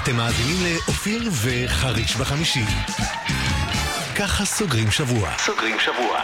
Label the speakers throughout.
Speaker 1: אתם מאזינים לאופיר וחריש בחמישי. ככה סוגרים שבוע. סוגרים שבוע.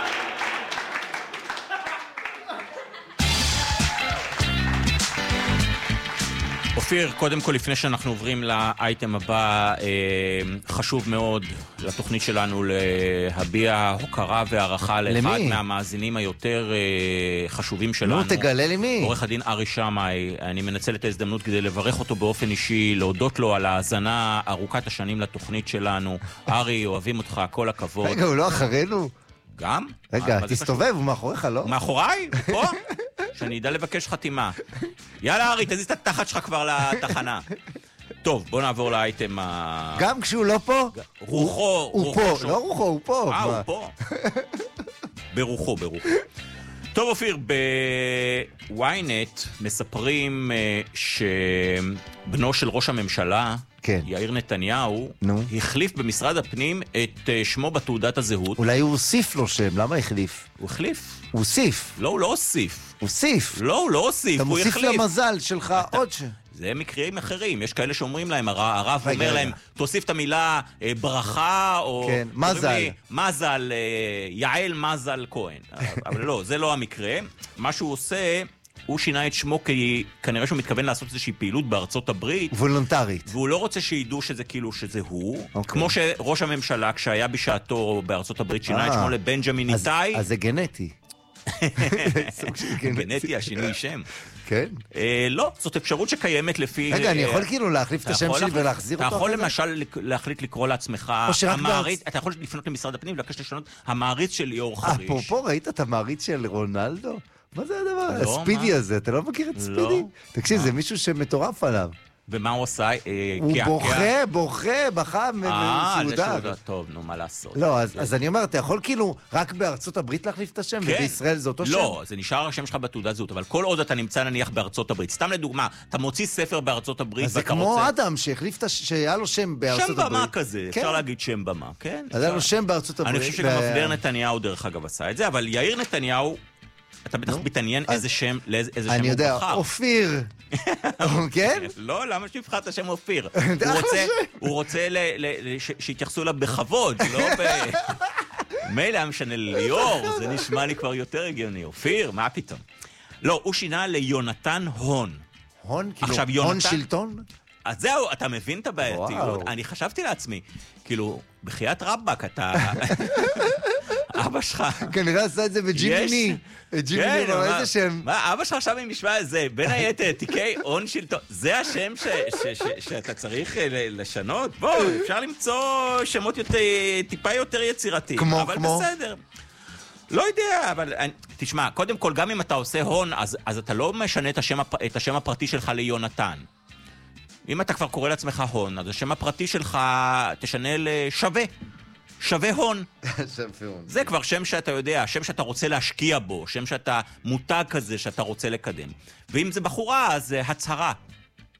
Speaker 2: אופיר, קודם כל לפני שאנחנו עוברים לאייטם הבא, חשוב מאוד לתוכנית שלנו להביע הוקרה והערכה לאחד מהמאזינים היותר חשובים שלנו.
Speaker 3: נו, תגלה לי מי.
Speaker 2: עורך הדין ארי שמאי, אני מנצל את ההזדמנות כדי לברך אותו באופן אישי, להודות לו על ההאזנה ארוכת השנים לתוכנית שלנו. ארי, אוהבים אותך, כל הכבוד.
Speaker 3: רגע, הוא לא אחרינו?
Speaker 2: גם?
Speaker 3: רגע, תסתובב, הוא מאחוריך, לא?
Speaker 2: מאחוריי? פה? שאני ידע לבקש חתימה. יאללה, ארי, תזיז את התחת שלך כבר לתחנה. טוב, בוא נעבור לאייטם
Speaker 3: גם כשהוא לא פה?
Speaker 2: רוחו.
Speaker 3: הוא פה, לא רוחו, הוא פה.
Speaker 2: הוא פה. ברוחו. טוב, אופיר, בוויינט מספרים שבנו של ראש הממשלה, יאיר נתניהו, החליף במשרד הפנים את שמו בתעודת הזהות.
Speaker 3: אולי הוא הוסיף לו שם, למה החליף?
Speaker 2: הוא החליף.
Speaker 3: הוא הוסיף.
Speaker 2: לא, הוא לא הוסיף.
Speaker 3: הוסיף.
Speaker 2: לא, הוא לא הוסיף,
Speaker 3: הוא החליף. אתה מוסיף למזל שלך עוד שם.
Speaker 2: זה מקרים אחרים, יש כאלה שאומרים להם, הרב אומר להם, תוסיף את המילה ברכה, או...
Speaker 3: כן, מזל.
Speaker 2: מזל, יעל מזל כהן. אבל לא, זה לא המקרה. מה שהוא עושה, הוא שינה את שמו כי כנראה שהוא מתכוון לעשות איזושהי פעילות בארצות הברית.
Speaker 3: וולונטרית.
Speaker 2: והוא לא רוצה שידעו שזה כאילו שזה הוא. כמו שראש הממשלה, כשהיה בשעתו בארצות הברית, שינה את שמו לבנג'מין איתי.
Speaker 3: אז זה גנטי.
Speaker 2: גנטי, השינוי שם.
Speaker 3: כן?
Speaker 2: לא, זאת אפשרות שקיימת לפי...
Speaker 3: רגע, אני יכול כאילו להחליף את השם שלי ולהחזיר אותו?
Speaker 2: אתה יכול למשל להחליט לקרוא לעצמך המעריץ, אתה יכול לפנות למשרד הפנים ולבקש לשנות המעריץ של ליאור חריש.
Speaker 3: פה ראית את המעריץ של רונלדו? מה זה הדבר? הספידי הזה, אתה לא מכיר את ספידי? תקשיב, זה מישהו שמטורף עליו.
Speaker 2: ומה הוא עושה?
Speaker 3: הוא בכה מסעודה.
Speaker 2: טוב, נו, מה לעשות?
Speaker 3: לא, אז אני אומר, אתה יכול כאילו רק בארצות הברית להחליף את השם, ובישראל זה אותו שם?
Speaker 2: לא, זה נשאר השם שלך בתעודת זהות, אבל כל עוד אתה נמצא נניח בארצות הברית, סתם לדוגמה, אתה מוציא ספר בארצות הברית,
Speaker 3: אז זה כמו אדם שהחליף, שהיה לו שם בארצות הברית.
Speaker 2: שם במה כזה, אפשר להגיד שם במה, כן?
Speaker 3: אז היה לו שם בארצות הברית.
Speaker 2: אני חושב שגם אבנר נתניהו דרך אגב עשה את זה, אבל יאיר נתניהו, אתה בטח מתעניין איזה שם הוא בחר.
Speaker 3: אני יודע, אופיר. כן?
Speaker 2: לא, למה שיבחר את השם אופיר? הוא רוצה שיתייחסו לה בכבוד, לא מילא משנה ליאור, זה נשמע לי כבר יותר הגיוני. אופיר, מה פתאום? לא, הוא שינה ליונתן הון.
Speaker 3: הון? כאילו הון שלטון?
Speaker 2: אז זהו, אתה מבין את הבעייתיות? אני חשבתי לעצמי, כאילו, בחיית רבק, אתה... אבא שלך...
Speaker 3: כנראה עשה את זה בג'ימיני. ג'ימיני, איזה שם?
Speaker 2: מה, אבא שלך עכשיו עם משוואה הזה, בין היתר, תיקי הון שלטון, זה השם שאתה צריך לשנות? בוא, אפשר למצוא שמות טיפה יותר יצירתיים. כמו? אבל בסדר. לא יודע, אבל תשמע, קודם כל, גם אם אתה עושה הון, אז אתה לא משנה את השם הפרטי שלך ליונתן. אם אתה כבר קורא לעצמך הון, אז השם הפרטי שלך תשנה לשווה. שווה הון. זה כבר שם שאתה יודע, שם שאתה רוצה להשקיע בו, שם שאתה מותג כזה שאתה רוצה לקדם. ואם זה בחורה, אז הצהרה.